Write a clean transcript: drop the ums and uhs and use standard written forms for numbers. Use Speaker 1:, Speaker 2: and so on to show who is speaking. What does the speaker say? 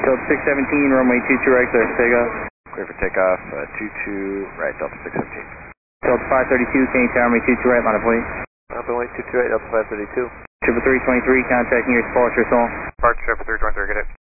Speaker 1: Delta 617, runway 22 right, clear for takeoff.
Speaker 2: Clear for takeoff, 22 right, Delta 617.
Speaker 1: Delta 532, can you tower runway 22 right, line of flight?
Speaker 2: Runway 22 right, Delta 532.
Speaker 1: 33323, contacting your departure, Sol.
Speaker 2: Departure 323, get it.